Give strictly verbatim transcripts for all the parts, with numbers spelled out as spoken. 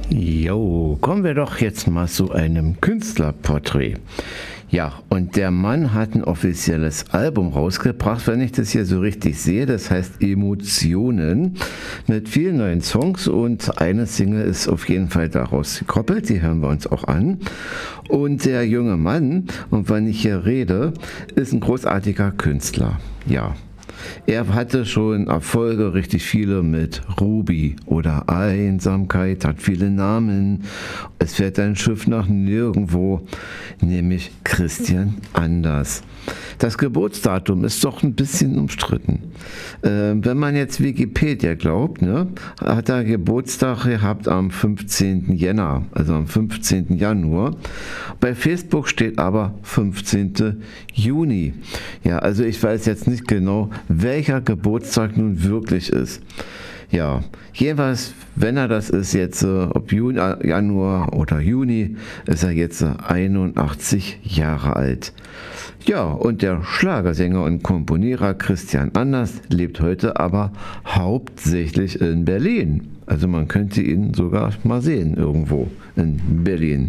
Jo, kommen wir doch jetzt mal zu einem Künstlerporträt. Ja, und der Mann hat ein offizielles Album rausgebracht, wenn ich das hier so richtig sehe. Das heißt Emotionen mit vielen neuen Songs und eine Single ist auf jeden Fall daraus gekoppelt. Die hören wir uns auch an. Und der junge Mann, und wenn ich hier rede, ist ein großartiger Künstler. Ja. Er hatte schon Erfolge, richtig viele mit Ruby oder Einsamkeit, hat viele Namen. Es fährt ein Schiff nach nirgendwo, nämlich Christian Anders. Das Geburtsdatum ist doch ein bisschen umstritten. Äh, wenn man jetzt Wikipedia glaubt, ne, hat er Geburtstag gehabt am fünfzehnten Jänner, also am fünfzehnten Januar. Bei Facebook steht aber fünfzehnten Juni. Ja, also ich weiß jetzt nicht genau, welcher Geburtstag nun wirklich ist. Ja, jedenfalls, wenn er das ist jetzt, ob Juni, Januar oder Juni, ist er jetzt einundachtzig Jahre alt. Ja, und der Schlagersänger und Komponierer Christian Anders lebt heute aber hauptsächlich in Berlin. Also man könnte ihn sogar mal sehen irgendwo in Berlin.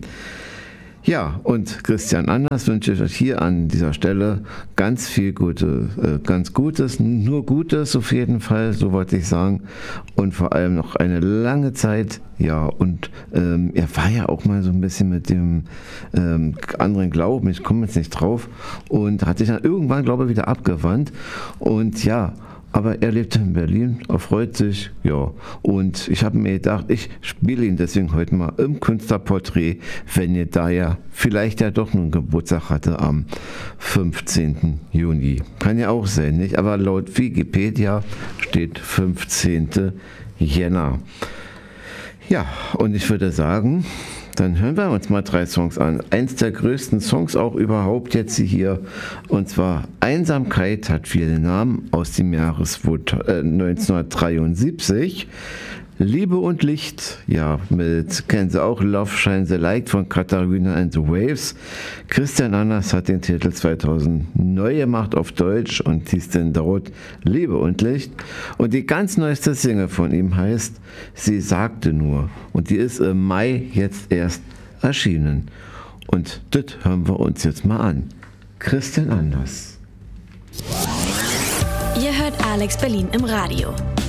Ja, und Christian Anders wünsche ich euch hier an dieser Stelle ganz viel Gutes, äh, ganz Gutes, nur Gutes auf jeden Fall, so wollte ich sagen. Und vor allem noch eine lange Zeit, ja, und ähm, er war ja auch mal so ein bisschen mit dem ähm, anderen Glauben, ich komme jetzt nicht drauf, und hat sich dann irgendwann, glaube ich, wieder abgewandt. Und ja, aber er lebt in Berlin, er freut sich, ja. Und ich habe mir gedacht, ich spiele ihn deswegen heute mal im Künstlerporträt, wenn ihr da ja vielleicht ja doch einen Geburtstag hatte am fünfzehnten Juni. Kann ja auch sein, nicht? Aber laut Wikipedia steht fünfzehnten Jänner. Ja, und ich würde sagen, dann hören wir uns mal drei Songs an. Eins der größten Songs auch überhaupt jetzt hier. Und zwar Einsamkeit hat viele Namen aus dem Jahres neunzehnhundertdreiundsiebzig. Liebe und Licht, ja, mit, kennen Sie auch, Love Shines the Light von Katharina and the Waves. Christian Anders hat den Titel zweitausend neu gemacht auf Deutsch und hieß denn dort Liebe und Licht. Und die ganz neueste Single von ihm heißt Sie sagte nur. Und die ist im Mai jetzt erst erschienen. Und das hören wir uns jetzt mal an. Christian Anders. Ihr hört Alex Berlin im Radio.